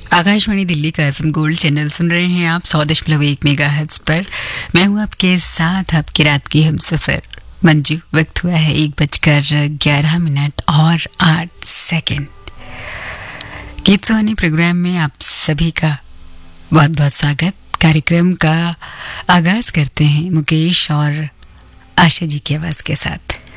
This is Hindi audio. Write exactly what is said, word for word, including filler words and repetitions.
आकाशवाणी दिल्ली का एफएम गोल्ड चैनल सुन रहे हैं आप सौ दशमलव एक मेगाहर्ट्ज पर। मैं हूं आपके साथ, आपकी रात की हमसफर मंजू। वक्त हुआ है एक बजकर ग्यारह मिनट और आठ सेकंड। गीत सुहानी प्रोग्राम में आप सभी का बहुत बहुत स्वागत। कार्यक्रम का आगाज करते हैं मुकेश और आशा जी की आवाज के साथ।